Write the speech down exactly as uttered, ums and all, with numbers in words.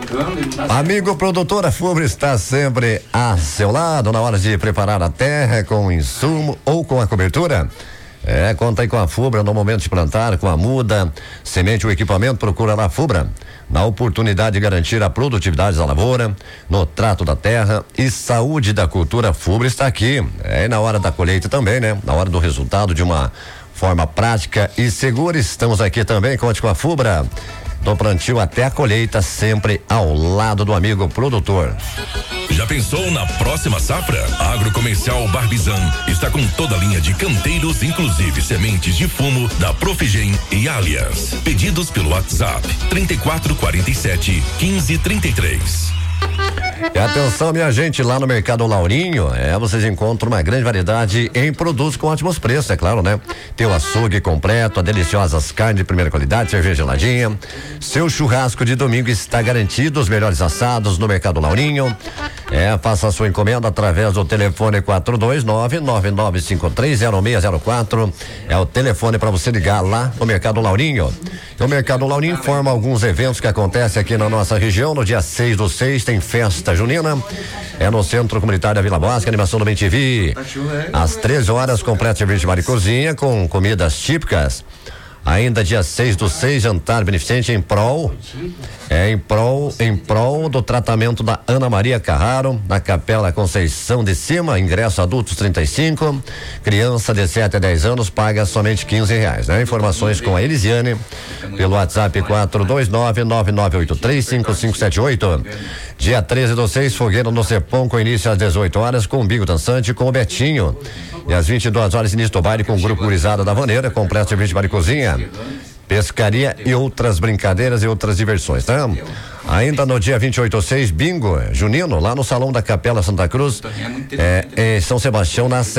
Amigo produtor, a Fubra está sempre a seu lado na hora de preparar a terra com insumo ou com a cobertura. É, conta aí com a Fubra no momento de plantar, com a muda, semente ou equipamento, procura lá a Fubra. Na oportunidade de garantir a produtividade da lavoura, no trato da terra e saúde da cultura, a Fubra está aqui. É, e na hora da colheita também, né? Na hora do resultado, de uma forma prática e segura, estamos aqui também, conte com a Fubra. Do plantio até a colheita, sempre ao lado do amigo produtor. Já pensou na próxima safra? A Agrocomercial Barbizan está com toda a linha de canteiros, inclusive sementes de fumo da Profigen e Alias. Pedidos pelo WhatsApp trinta e quatro, quarenta e sete, quinze, trinta e três. E atenção, minha gente, lá no Mercado Laurinho, é, vocês encontram uma grande variedade em produtos com ótimos preços, é claro, né? Tem o açougue completo, a deliciosas carnes de primeira qualidade, cerveja geladinha. Seu churrasco de domingo está garantido, os melhores assados no Mercado Laurinho. É, faça a sua encomenda através do telefone quatro dois nove, nove nove cinco três, zero seis zero quatro. É o telefone para você ligar lá no Mercado Laurinho. E o Mercado Laurinho informa alguns eventos que acontecem aqui na nossa região. No dia seis do seis tem festa junina. É no Centro Comunitário da Vila Bosque, animação do Bem T V. Às treze horas, completa serviço de bar e cozinha com comidas típicas. Ainda dia seis do seis, jantar beneficente em prol, é em prol, em prol do tratamento da Ana Maria Carraro, na Capela Conceição de Cima, ingresso adultos trinta e cinco, criança de sete a dez anos paga somente quinze reais, né? Informações com a Elisiane pelo WhatsApp quatro dois nove, nove nove oito três, cinco cinco sete oito. Dia treze do seis, fogueira no Cepom com início às dezoito horas, com o Bingo Dançante com o Betinho. E às vinte e duas horas, início do baile com o Grupo Gurizada da Vaneira, completo serviço de bar e cozinha, pescaria e outras brincadeiras e outras diversões, tá? Ainda no dia vinte e oito do seis, bingo junino, lá no Salão da Capela Santa Cruz, é, em São Sebastião, na